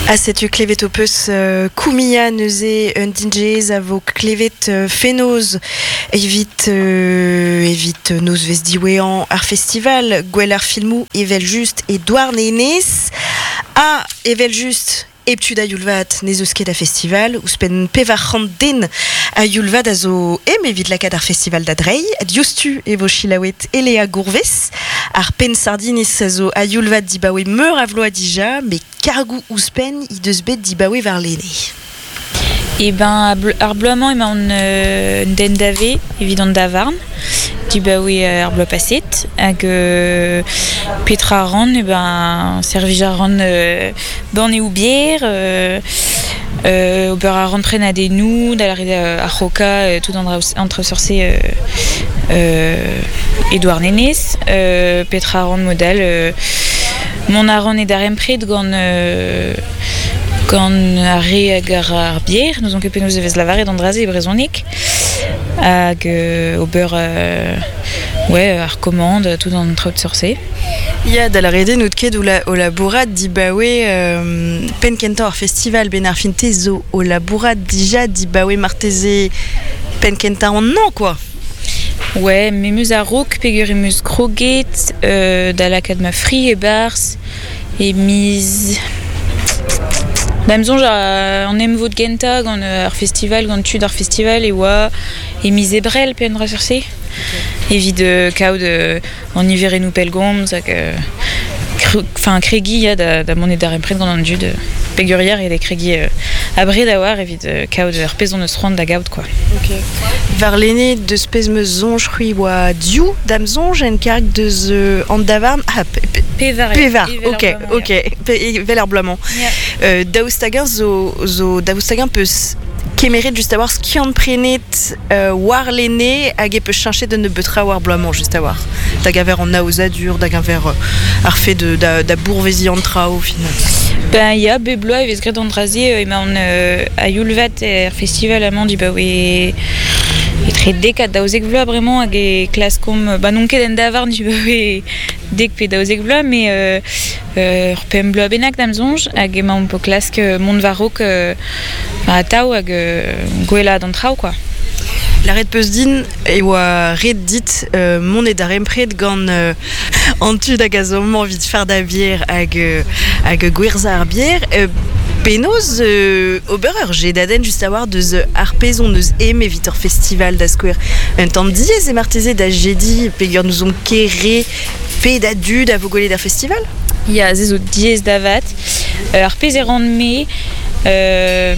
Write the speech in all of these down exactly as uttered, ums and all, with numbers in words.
A setu klevet o peus uh, koumia neuze un D Js a vo klevet uh, fenoz evit, uh, evit uh, noz vez diwean ar festival gwell ar filmou evel just e Douarnenez a evel just eptu da yulvat ne eus ket a festival ouzpen pevar den a yulvat a zo em evit lakad ar festival da drei ad justu e vo chilawet ele a gourvez ar pen sardiniz a zo a yulvat dibawe meur a vlo a dija me kargou ouzpen i deus bet dibawe var lene. E ben ar bloaman ema on euh, den dave evit an davarn dibawe ar bloa paset hag euh, petra ran e ben servija ran euh, borne ou bière euh, euh, ober a ran pren a denou da la rede a roka euh, tout entre sorse euh, euh, e Douarnenez euh, petra ran modal euh, mon a ran e darem pred gant euh, gant a re hag ar bière nous on ket penaos evez lavare d'andraze e brezonik hag euh, ober euh, ouais ar commande tout dans traut sorse. Ya da la rede nout ket o la, o labourat dibawe euh, pen kenta ar festival ben ar finte zo o labourat dija dibawe marteze pen kenta an nan quoi. Ouais, mais meus a rok pegur emeus kroget euh, da lakad ma fri e bars e miz Bam zonj an em vod genta gant ar festival, gant tud ar festival e oa e miz ebrel pen dra surse. Okay. Evit euh, kaout euh, an iverenou pelgomz hag enfin kregi ya da, da monet dar empred gant an dud euh, pegurier e de kregi euh, abre da war evit euh, kaout ur pezon eus rand da gaout quoi. Ok. Var lene deus pez meus zonj c'hwi oa diou dam zonj en karg deus euh, an davarn ah, pe, pe, Pevar. Pevar, ok, ok. Yeah. Vel ar bloaman. Yeah. Euh, daoustagin zo, zo daoustagin peus kemeret just a war skiant prenet euh, war lene hag e peus chanchet de ne betra war bloaman just a war. Da gaver an naozadur, da gaver euh, ar fe de, da, da bourvezi an tra au final. Ben ya be bloa evez gret an drazi euh, ema on euh, a yulvat er festival amant di ba we e tre dekat daouzek vloa bremañ hag e klas kom ba non ket en davarn di ba we dek pe daouzek vloa me euh, euh, ur pem bloa benak dam zonj hag ema on po klask euh, mont varok euh, a tao hag euh, gwella d'an trao quoi. La red peus din e oa red dit euh, mon e dar empred gant euh, an tud hag a zo man vit far da bier hag, euh, hag gwerza ar bier euh, penoz euh, ober ur jedaden just a war deus ar pezon eus em evit ur festival da skouer un tamm diez e marteze da jedi pegur nous on kere pe da dud a vo gwelet ar festival. Ya ze zo diez da vat euh, ar pez e ran me euh,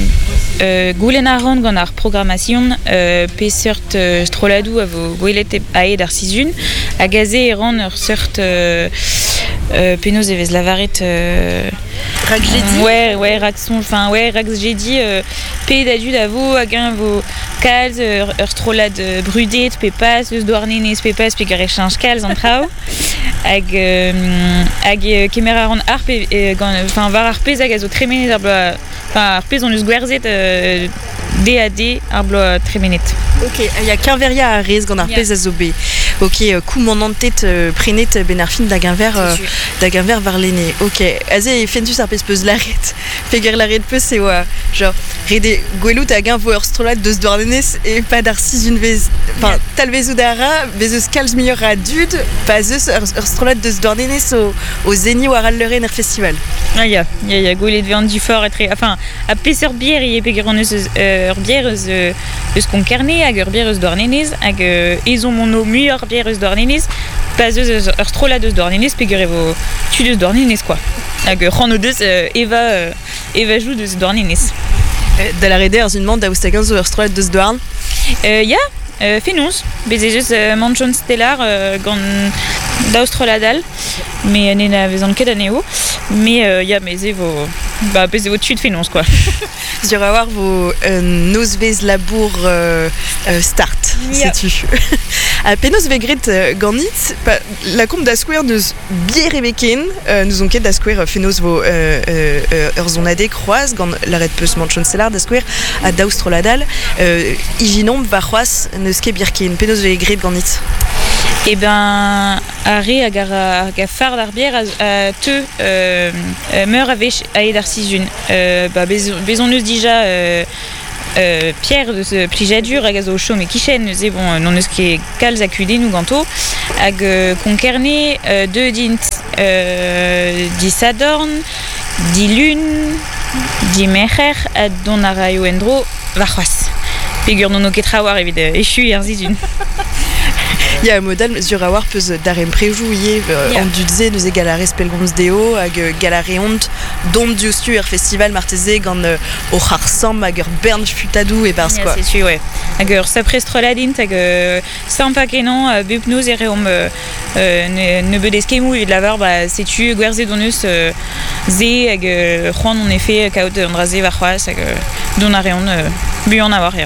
euh, goulen a ran gant ar programmation euh, pe seurt euh, stroladou a vo gwelet a ed ar sizun hag a ze e ran ur seurt euh, euh, penoz evez lavaret euh, Rag jedi ouais ouais rag son enfin ouais rag jedi euh, pe da dud a vo hag un vo kalz ur, ur strolad euh, brudet pe pas eus Douarnenez pe pas pe gare chanj kalz an trao hag euh, hag euh, kemer a ran ar pe euh, enfin var ar pez hag a zo tremenet ar bloa enfin ar pez on eus gwerzet euh, D A D ar bloa tremenet. Ok, il y a qu'un a rez gant ar yeah. pez a zo be. Ok, euh, kou mon antet euh, prenet ben ar fin da ganver euh, da ganver var lene. Ok, aze fentus ar pez peus laret. Peger laret peus se oa genre rede gwelout hag un vo ur strolat deus Douarnenez e pa d'ar sizun vez enfin yeah. tal vezou dara bez eus kalz miyor a dud pa eus ur, ur strolat deus Douarnenez o, o zeni war al leuren ar festival. Ah ya, ya ya gwelet ve an di for etre enfin a pez ur bier e peger an eus ur bier eus eus konkerne hag ur bier eus Douarnenez hag ezon mon o mu ur bier eus Douarnenez pas eus ur strolat eus Douarnenez peger evo tud eus Douarnenez quoi hag ran o deus euh, eva euh, eva jou deus Douarnenez. Da la rede ur zun man daoustagin zo ur strolat deus Douarn euh, ya euh, fenoz bez eus euh, manchon stellar euh, gant daoustroladal mais ne na vezan ket aneo mais euh, ya mais evo bah bez evo tud fenoz quoi. Sur avoir vos euh, noz vez labour euh, euh, start yep. sais-tu. A penaos ve gret euh, ganit pa, la komp da skouer neus bier e beken euh, nous on ket da skouer fenoz vo euh, euh, ur zonade kroaz gant la red peus manchon stellar da skouer a daoustroladal euh, ijinomp va c'hoaz neus ket birken penaos ve gret ganit. Et ben arrêt hag ar hag a fard ar bier a, a te euh, euh, meur a vech a ed ar sizun. Euh, bah, bezon eus dija euh, euh, Pierre de ce plijadur hag a zo chom e kichen eus e bon non eus ket kalz akude nou ganto hag euh, konkerne euh, deux dint euh, di sadorn, di lun, di mecher a don a raio endro va c'hoaz. Pegur non o ket trawar evit euh, echu ar zizun. Il y a un modèle sur avoir peus d'arem préjouillé en dudze nous é galare spelgons deo hag galare ont dont diustu er festival marteze gant o c'harsam hag ur bern futadou e barz quoi. C'est sûr, ouais. Hag ur saprestroladint hag sampa kenan bup nous e reom ne, ne beud eskemou evit lavar bah setu gwerze don eus ze hag c'hoant on efe kaout an draze var c'hoaz hag don a reon bu an avar ya.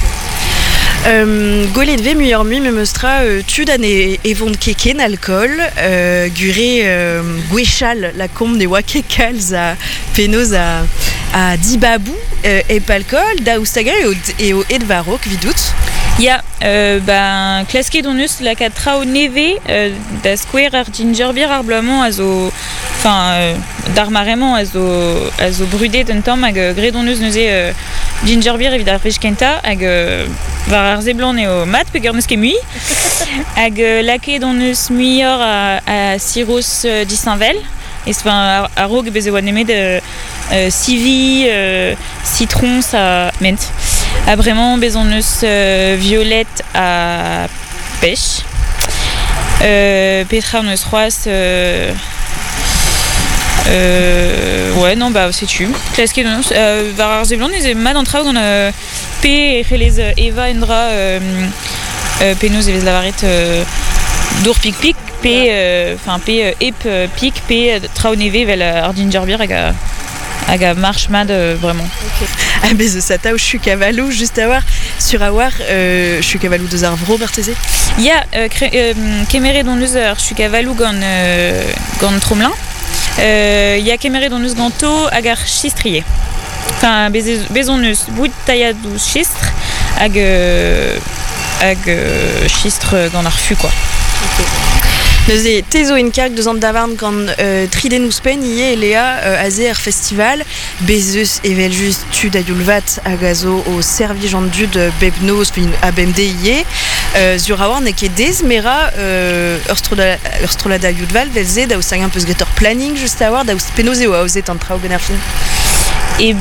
Euh, Golet ve muior mi me meustra euh, tud an e, e vont keken alcool euh, gure euh, gwechal la combe de oa kekalz a penoz a, a dibabou euh, e palcol da oustaga e o, e o edvarok vidout. Ya, euh, ben, klasket on eus la kat trao neve euh, da square ar ginger beer ar bloamant a zo enfin euh, d'ar marement a zo a zo brudet un tamm hag gred on eus neuze euh, ginger beer evit ar vech kenta hag euh, var ar zeblon eo mat peogwir neus ket mui hag euh, laket on eus muior a, a siros euh, distinvel et enfin ar, ar rog bez e oa nemet euh, euh, sivi euh, citron sa ment. A vraiment bezon eus euh, violette à pêche. Euh, Petra on eus c'hoaz euh, euh, ouais non bah c'est tu. Klasket on eus euh, var ar zeblon ez e mat an traoù gant euh, pe e c'helez Eva endra euh, euh, penoz evez lavaret euh, dour pik pik pe enfin euh, pe euh, ep euh, pik pe euh, traoù neve vel ar ginger beer hag a hag a march mad euh, vraiment. Okay. Ah bez eus atao chukavalou juste a war sur a war euh, chukavalou deus ar vro marteze. Ya euh, euh, kemeret on eus ur chukavalou gant euh, gant tromlin. Euh, ya kemeret on eus ganto hag ar chistrier. Enfin bezon eus bout tailladou chistre hag euh, hag euh, chistre gant ar fu quoi. Okay. Neus e tezo in karg deus an davarn gant euh, triden ouspen ie elea euh, aze er festival bez eus evel just tud a youlvat hag a zo o servijant dud bep noz fin a bemd ie euh, sur a war ne ket dez mera euh, ur strolada youlval velze da ouz hag un peus gretor planning just a war da ouz penoz eo a ozet an traoù ben ar film. Et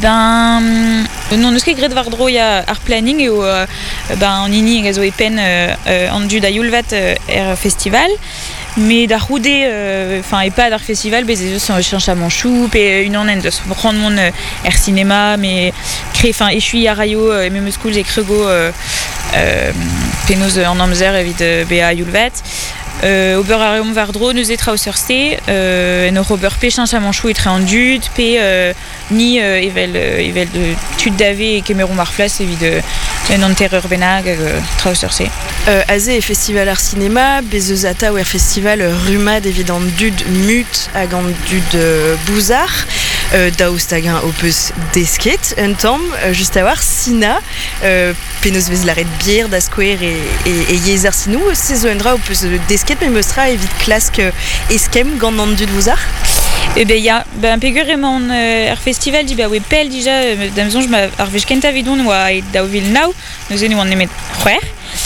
ben non eus ket gret war dro ya ar planning eo euh, ben an ini hag a zo e pen euh, euh, an dud a youlvat euh, er festival. Mais da roude enfin euh, et pas d'art festival bez eus un chanch à manchou pe une annen de prendre mon euh, er cinéma mais cré enfin et je suis à raio et même school j'ai crego euh, euh, penoz en amzer evit euh, ba youlvat euh, au beurre areum vardro nous etra au surste euh, no robert pe chanch à manchou et très en dud pe euh, ni euh, evel euh, evel de tud davé et kemeron marflas evit de non terreur benag euh, tra au surste. Euh, aze e festival ar cinéma, bez eus ata er festival rumad evidant dud mut hag an dud euh, bouzar euh, da oust hag o peus desket un tamm euh, just a war sina euh, penoz vez laret bier da skouer e, e, e yez ar sinou se zo endra o peus desket me meustra evit klask euh, eskem gant an dud bouzar. Eh ben ya, ben pegur emañ euh, ar festival di ba we pel dija euh, damzonj ma ar vech kenta vidon oa e daou Villeneuve, neus eno an emet c'hwer.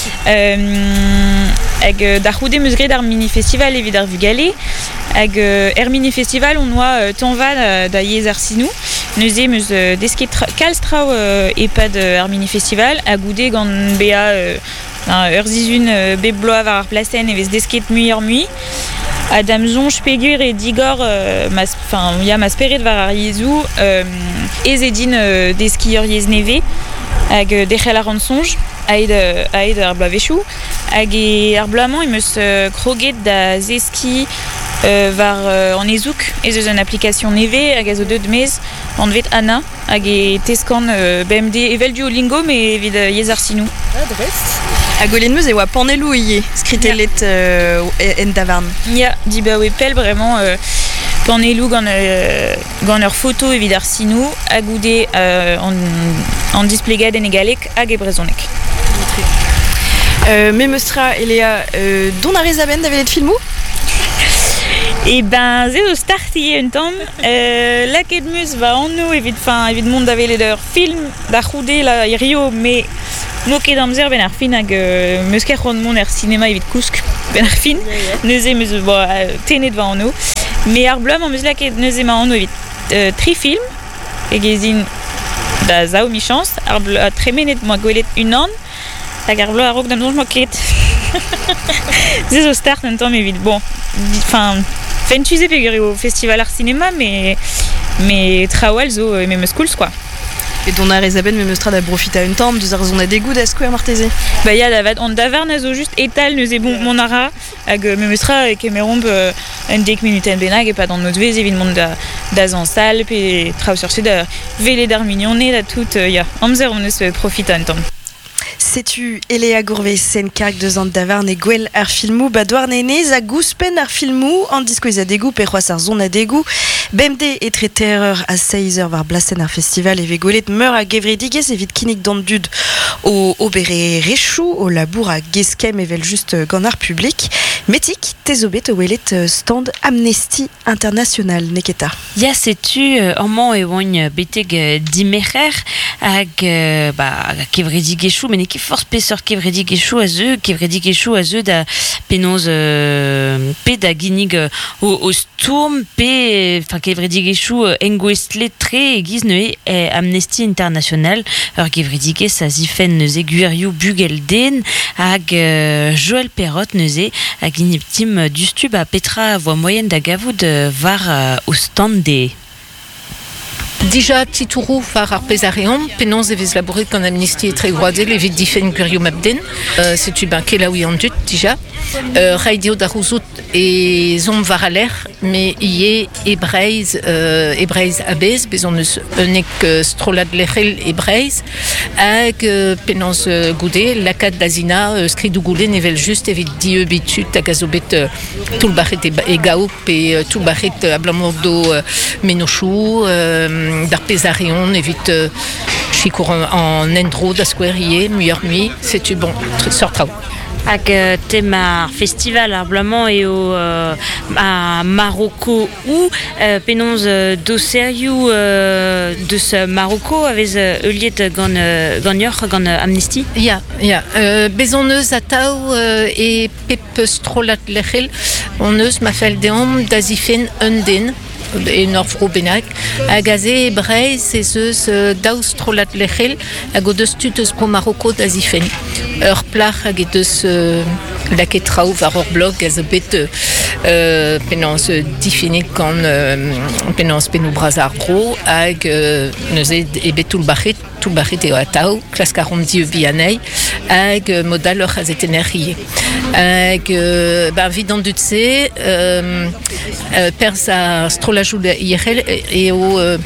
Euh, hag euh, da c'houde meus gret ar mini-festival evit ar vugale, hag euh, er mini-festival on oa euh, tanva da, da yez ar sinou, neus e meus euh, desket tra, kalz traoù euh, epad euh, ar mini-festival, hag oude gant bea euh, ur zizun euh, bep bloav ar plasen evez desket muior mui. Adam zonj pegur et digor euh, enfin il y a ma spéret var ar yezou euh, ez edin euh, des skieurs yez neve hag euh, dechel ar an sonj aid euh, aid ar bloavechou hag e ar bloamant il meus euh, kroget da zeski euh, var euh, an ezouk ez eus an application neve hag a zo deud mez an vet Anna hag e teskan euh, B M D evel Duolingo mais evit euh, yez ar sinou. Ah drest. A golen meus e oa panelou ie skritelet euh, en davarn. Ya, di ba we pel vraiment euh, panelou gant, euh, gant ur photo evit ar sinou hag oude euh, an, an displegad en egalek hag e brezonek. Euh, Memestra, Eléa, euh, Don Arezaben d'avelet filmou? Et ben, c'est au start un temps. Euh, la Kedmus va en nous, évidemment, évidemment, d'avoir les film, d'arrouder la Rio, mais nous qui dans ben arfin ag mesker ron mon er cinéma évite kusk ben arfin, neuze meus bo tenet va en nous, mais arblom en meus la ket neuze ma en nous évite tri film, et gezin da zao mi chance, arbl a tremenet moi gwelet une an, la garblo a rok d'amzonj mo ket. C'est au start un temps mais vite bon, enfin. Fait une tuze peguer au festival art cinéma, mais mais trawal zo euh, même schools quoi. Et Don Arezaben Memestra da profita un temps, deux arzon a dégoût da square martese. Bah ya da on davar nazo juste étal neuze bon mon ara hag Memestra et kemeromb un dek minuten benag et pas dans notre vez évidemment da da en salle et traw sur sud vélé d'armignoné da tout ya amzer on se profita un temps. Sais-tu Eléa Gourvet sen kark de zant davarn e gwell ar filmou badouar nene za gouspen ar filmou an diskouez a degou pe c'hoaz ar zon a degou bemde e tre terreur a seiz eur war blasen ar festival e vegolet meur a gevredigez evit kinnig d'an dud o obere rechou o labour a geskem evel just gant ar publik metik tezobet o welet stand Amnesty International neketa. Ya sais-tu amant e oan beteg dimerer hag ba kevredigezhou mais ki force peseur kevredigezhou a zeu kevredigezhou a zeu da penoz euh, pe da ginig euh, o, o stourm pe enfin kevredigezhou engouestlet tre egiz neue e Amnesty International ur kevredigez a zifen neuze guerioù bugelden hag euh, Joël Perrot neuze hag iniptim dustub a petra voie moyenne da gavoud var euh, au stand de Déjà, Titourou, var ar pezareon, penons evez labouret gant Amnesty et très groadel evit difen guerioù mabden. Euh, C'est-tu ben kelaoui an dut, déjà. Euh, Radio da rouzout et zom var a l'air, mais y est ebreiz, euh, ebreiz abez, bezon eus unek euh, strolad lechel ebreiz, hag euh, penons euh, goude, lakad da zina, euh, skridou goude nevel just evit die bitut hag a zo bet euh, tout le barret e, e gaoup et euh, tout le barret euh, a blamordo euh, menochou, euh, d'ar pezareon evit euh, chikour en, en endro da squarier, muier mui, c'est-tu bon, sort trao. Hag euh, tem ar festival ar blamant eo euh, à Marocco ou euh, penons euh, doserioù euh, deus Marocco avez euh, euliet gant euh, gant ur gant euh, Amnesty. Ya, ya. Euh, bezon eus ataou euh, e pep strolat lechel, on eus ma fel deom da zifen un den e norfro bennak hag a ze ebreiz ez eus euh, daou strolat lechel hag o deus tut eus pro Marocco da zifen. Ur plach hag e deus euh, laket traoù var ur blog a zo bet euh, penans euh, difenit gant euh, penans penou braz ar bro hag euh, neuze e bet tout le barret tout le barret eo ataou klask a rom dieu bianei hag euh, modal ur a zetenerrie hag euh, ben vidant dut se euh, euh, perz a strolajou irel eo euh,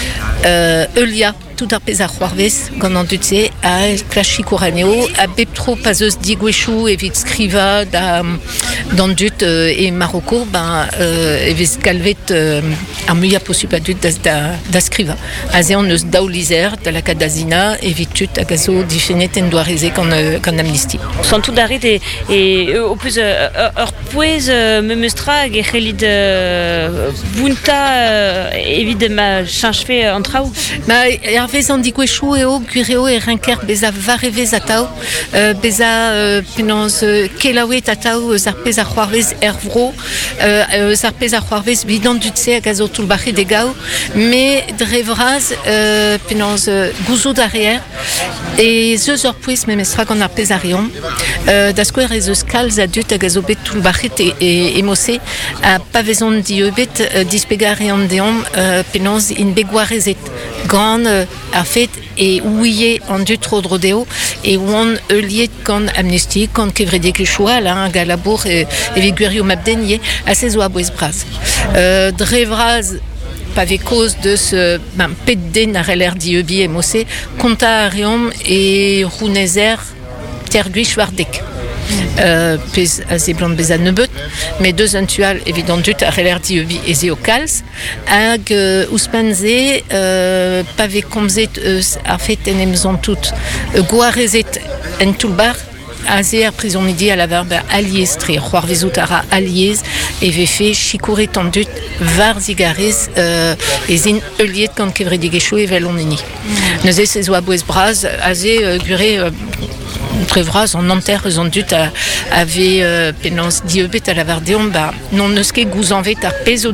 euh, eulia tout ar pez ar c'hoarvez gant an dut se a klachikour aneo a bep tro pas eus digwechou evit skriva da d'an dut euh, e Marocco ben euh, evez galvet euh, ar muiañ posupl a dut da, da, da skriva a ze an eus daou lizer da laka da zina evit tut hag a zo difenet en doareze gant, euh, gant Amnesty. Sans tout d'arret et, et au plus euh, ur pouez euh, Memestra hag e c'hellit euh, bunta euh, evit ma chanchfe an traoù. Ma ar vez an digwechou eo gureo e renker beza varevez ataou euh, beza euh, penans euh, kelaouet ataou eus ar pez ar c'hoarvez er vro euh, eus ar pez ar c'hoarvez vidant dut se hag a zo tout le barret de gaou me dre vraz euh, penans euh, gouzout arrière e zeus ur pouez Memestra gant ar pez ar reon euh, da skouer ez eus kalz a dut hag a zo bet tout le barret e, e, e mose a pa vezon di ebet euh, dispega reon deom euh, penans in begoarezet gant euh, ar fet e ouie an dut tro drodeo e oan euliet gant Amnesty gant kevredigezhou al hein, hag a labour e, evit guerioù mabden ye a se zo a bouez braz. Euh, dre vraz pa ve koz deus euh, ben, pet den ar eler di ebi e mose konta a reom e rounezer tergwich war dek. Euh, pez a ze blant bez a nebeut, mais deus an tual evidant dut ar eler di ebi e ze o kalz hag euh, ouspan ze euh, pa ve komzet eus ar fet en emzan tout euh, goarezet en tout bar aze ar prizonidi a lavar ba aliez tre, c'hoar vezout ara aliez e vefe chikouret an dut var zigarez euh, e zin euliet gant kevredigezhou e vel on eni. Mm. Neuze se zo a bouez braz, aze euh, gure euh, trevraz an anter eus an dut a, ave euh, penans diebet a lavar deomp, ba non neus ket gouzanvet ar pezh o